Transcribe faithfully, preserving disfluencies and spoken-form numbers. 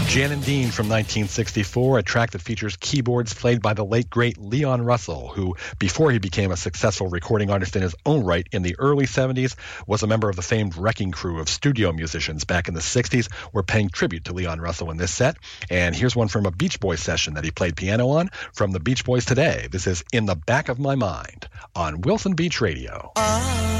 Jan and Dean from nineteen sixty-four, a track that features keyboards played by the late, great Leon Russell, who, before he became a successful recording artist in his own right in the early seventies, was a member of the famed Wrecking Crew of studio musicians back in the sixties. We're paying tribute to Leon Russell in this set. And here's one from a Beach Boys session that he played piano on from the Beach Boys today. This is In the Back of My Mind on Wilson Beach Radio.